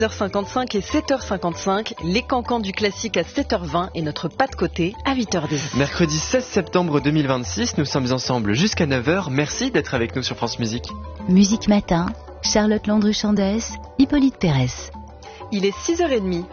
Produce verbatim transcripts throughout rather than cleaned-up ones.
six heures cinquante-cinq et sept heures cinquante-cinq, les cancans du classique à sept heures vingt et notre pas de côté à huit heures dix. Mercredi seize septembre deux mille vingt-six, nous sommes ensemble jusqu'à neuf heures. Merci d'être avec nous sur France Musique. Musique Matin, Charlotte Landru-Chandès, Hippolyte Pérez. Il est six heures trente.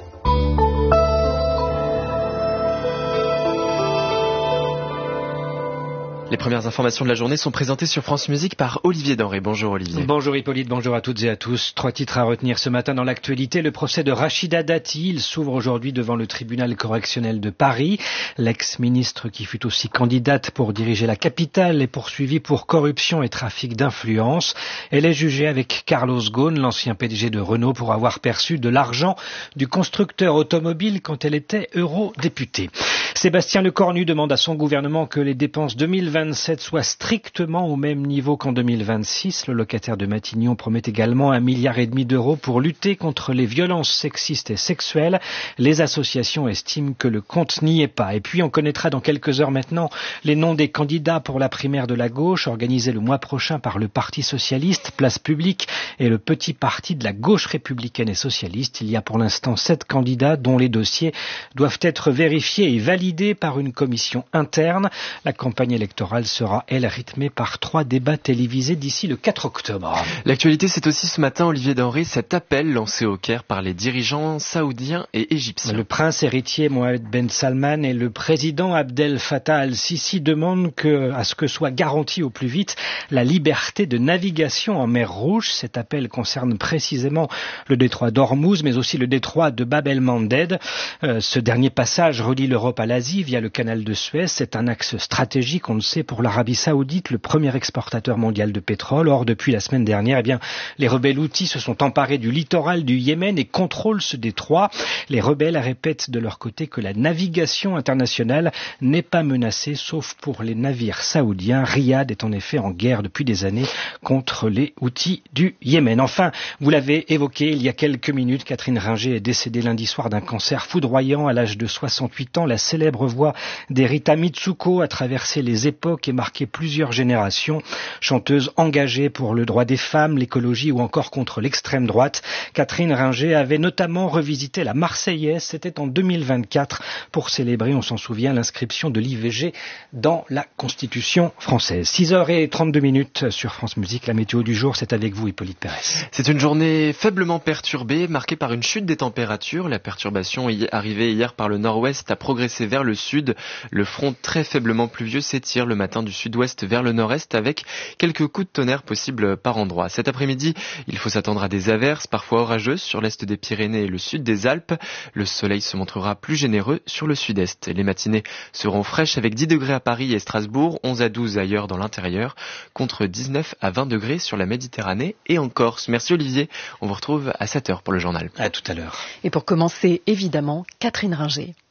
Les premières informations de la journée sont présentées sur France Musique par Olivier Denré. Bonjour Olivier. Bonjour Hippolyte, bonjour à toutes et à tous. Trois titres à retenir ce matin dans l'actualité. Le procès de Rachida Dati, il s'ouvre aujourd'hui devant le tribunal correctionnel de Paris. L'ex-ministre qui fut aussi candidate pour diriger la capitale est poursuivie pour corruption et trafic d'influence. Elle est jugée avec Carlos Ghosn, l'ancien P D G de Renault, pour avoir perçu de l'argent du constructeur automobile quand elle était eurodéputée. Sébastien Lecornu demande à son gouvernement que les dépenses deux mille vingt-sept soient strictement au même niveau qu'en deux mille vingt-six. Le locataire de Matignon promet également un milliard et demi d'euros pour lutter contre les violences sexistes et sexuelles. Les associations estiment que le compte n'y est pas. Et puis on connaîtra dans quelques heures maintenant les noms des candidats pour la primaire de la gauche organisée le mois prochain par le Parti socialiste, Place Publique et le petit parti de la gauche républicaine et socialiste. Il y a pour l'instant sept candidats dont les dossiers doivent être vérifiés et validés par une commission interne. La campagne électorale sera, elle, rythmée par trois débats télévisés d'ici le quatre octobre. L'actualité, c'est aussi ce matin, Olivier Denré, cet appel lancé au Caire par les dirigeants saoudiens et égyptiens. Le prince héritier Mohamed Ben Salman et le président Abdel Fattah al-Sisi demandent que, à ce que soit garantie au plus vite la liberté de navigation en mer Rouge. Cet appel concerne précisément le détroit d'Ormuz, mais aussi le détroit de Bab el-Mandeb. Euh, ce dernier passage relie l'Europe à l'Asie via le canal de Suez. C'est un axe stratégique, on le sait, pour l'Arabie Saoudite, le premier exportateur mondial de pétrole. Or, depuis la semaine dernière, eh bien, les rebelles houthis se sont emparés du littoral du Yémen et contrôlent ce détroit. Les rebelles répètent de leur côté que la navigation internationale n'est pas menacée, sauf pour les navires saoudiens. Riyad est en effet en guerre depuis des années contre les houthis du Yémen. Enfin, vous l'avez évoqué il y a quelques minutes, Catherine Ringer est décédée lundi soir d'un cancer foudroyant à l'âge de soixante-huit ans. La célèbre voix d'Erita Mitsuko a traversé les époques et marqué plusieurs générations. Chanteuse engagée pour le droit des femmes, l'écologie ou encore contre l'extrême droite, Catherine Ringer avait notamment revisité la Marseillaise. C'était en deux mille vingt-quatre pour célébrer, on s'en souvient, l'inscription de l'I V G dans la Constitution française. six heures trente-deux minutes sur France Musique. La météo du jour, c'est avec vous, Hippolyte Pérez. C'est une journée faiblement perturbée, marquée par une chute des températures. La perturbation arrivée hier par le nord-ouest a progressé vers le sud. Le front très faiblement pluvieux s'étire le matin du sud-ouest vers le nord-est avec quelques coups de tonnerre possibles par endroits. Cet après-midi, il faut s'attendre à des averses, parfois orageuses, sur l'est des Pyrénées et le sud des Alpes. Le soleil se montrera plus généreux sur le sud-est. Les matinées seront fraîches avec dix degrés à Paris et Strasbourg, onze à douze ailleurs dans l'intérieur, contre dix-neuf à vingt degrés sur la Méditerranée et en Corse. Merci Olivier, on vous retrouve à sept heures pour le journal. À tout à l'heure. Et pour commencer, évidemment, Catherine Ringer.